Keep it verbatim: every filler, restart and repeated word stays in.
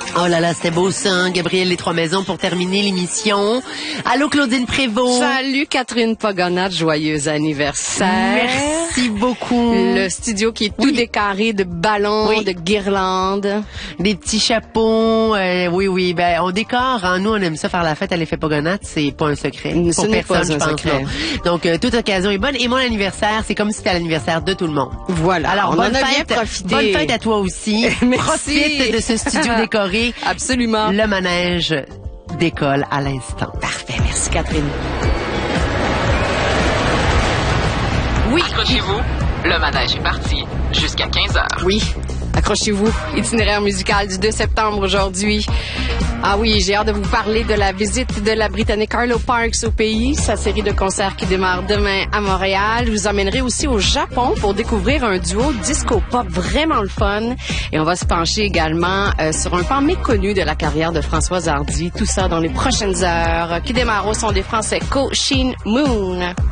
Oh là là, c'était beau ça, hein? Gabriel Les Trois Maisons pour terminer l'émission. Allô Claudine Prévost. Salut Catherine Pogonat, joyeux anniversaire. Merci beaucoup. Le studio qui est tout oui. décoré de ballons, oui. de guirlandes. Des petits chapeaux, euh, oui, oui. Ben, on décore, hein. Nous, on aime ça faire la fête à l'effet Pogonat, c'est pas un secret. Ce pour n'est personne, pas un je pense. secret. Là. Donc, euh, toute occasion est bonne. Et mon anniversaire, c'est comme si c'était l'anniversaire de tout le monde. Voilà. Alors, on bonne en a fête, bien profité. Bonne fête à toi aussi. Profite de ce studio décoré. Absolument. Le manège décolle à l'instant. Parfait. Merci, Catherine. Oui. Accrochez-vous. Le manège est parti jusqu'à quinze heures. Oui. Accrochez-vous. Itinéraire musical du deux septembre aujourd'hui. Ah oui, j'ai hâte de vous parler de la visite de la Britannique Arlo Parks au pays, sa série de concerts qui démarre demain à Montréal. Je vous emmènerai aussi au Japon pour découvrir un duo disco-pop vraiment le fun. Et on va se pencher également euh, sur un pan méconnu de la carrière de Françoise Hardy. Tout ça dans les prochaines heures, qui démarre au son des Français Co Shin Moon.